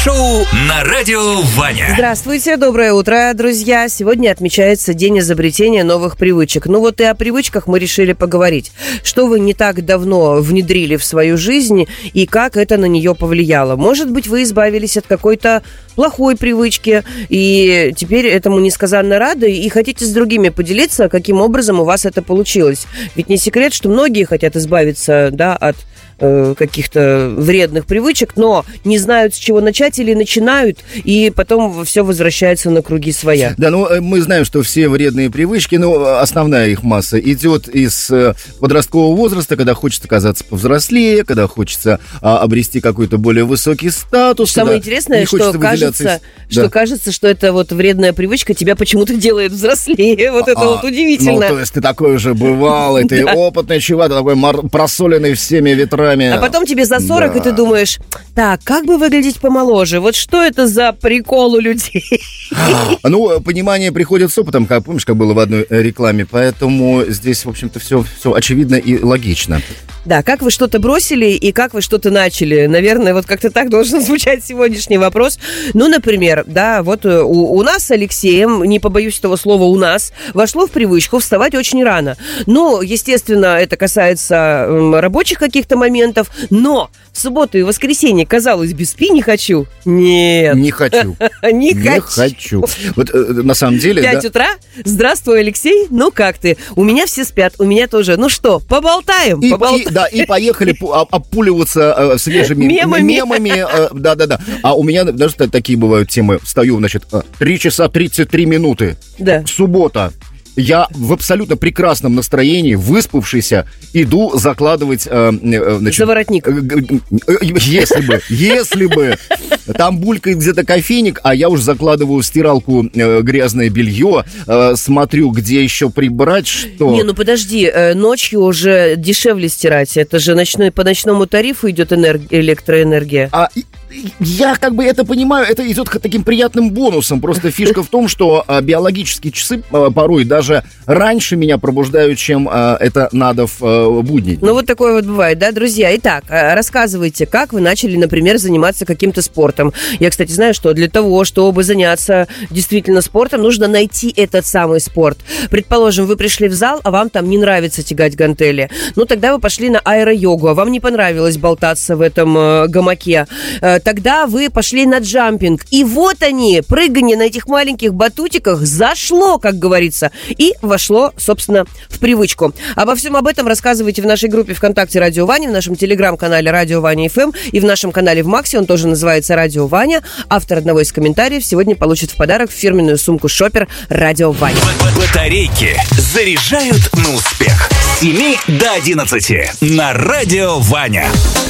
Шоу на Радио Ваня. Здравствуйте, доброе утро, друзья. Сегодня отмечается день изобретения новых привычек. Ну вот и о привычках мы решили поговорить. Что вы не так давно внедрили в свою жизнь и как это на нее повлияло? Может быть, вы избавились от какой-то плохой привычки и теперь этому несказанно рады и хотите с другими поделиться, каким образом у вас это получилось. Ведь не секрет, что многие хотят избавиться, от каких-то вредных привычек, но не знают, с чего начать или начинают, и потом все возвращается на круги своя. Да, мы знаем, что все вредные привычки, основная их масса идет из подросткового возраста, когда хочется казаться повзрослее, когда хочется обрести какой-то более высокий статус. Самое интересное, что кажется, что эта вот вредная привычка тебя почему-то делает взрослее. Вот это вот удивительно. То есть ты такой уже бывалый, ты опытный чувак, ты такой просоленный всеми ветрами. А потом тебе за 40, и ты думаешь, так, как бы выглядеть помоложе? Вот что это за прикол у людей? Понимание приходит с опытом, помнишь, как было в одной рекламе, поэтому здесь, в общем-то, все очевидно и логично. Да, как вы что-то бросили и как вы что-то начали? Наверное, вот как-то так должен звучать сегодняшний вопрос. Например, у нас с Алексеем, не побоюсь этого слова «у нас», вошло в привычку вставать очень рано. Естественно, это касается рабочих каких-то моментов, но в субботу и воскресенье, казалось бы, спи не хочу. Нет. Не хочу. Не хочу. Вот на самом деле... 5 утра? Здравствуй, Алексей. Ну как ты? У меня все спят, у меня тоже. Ну что, поболтаем? И поехали опуливаться свежими мемами. Да. А у меня даже такие бывают темы. Встаю, 3 часа 33 минуты. Да. Суббота. Я в абсолютно прекрасном настроении, выспавшийся, иду закладывать... заворотник. Если бы. Там булькает где-то кофейник, а я уж закладываю в стиралку грязное белье, смотрю, где еще прибрать, что... Подожди, ночью уже дешевле стирать. Это же по ночному тарифу идет электроэнергия. Я это понимаю, это идет таким приятным бонусом. Просто фишка в том, что биологические часы порой даже раньше меня пробуждают, чем это надо в будни. Вот такое вот бывает, да, друзья? Итак, рассказывайте, как вы начали, например, заниматься каким-то спортом. Я, кстати, знаю, что для того, чтобы заняться действительно спортом, нужно найти этот самый спорт. Предположим, вы пришли в зал, а вам там не нравится тягать гантели. Тогда вы пошли на аэро-йогу, а вам не понравилось болтаться в этом гамаке. Тогда вы пошли на джампинг. И вот они, прыгание на этих маленьких батутиках зашло, как говорится, и вошло, собственно, в привычку. Обо всем об этом рассказывайте в нашей группе ВКонтакте «Радио Ваня», в нашем телеграм-канале «Радио Ваня ФМ» и в нашем канале в Максе, он тоже называется «Радио Ваня». Автор одного из комментариев сегодня получит в подарок фирменную сумку «Шопер» «Радио Ваня». Батарейки заряжают на успех. С 7 до 11 на «Радио Ваня».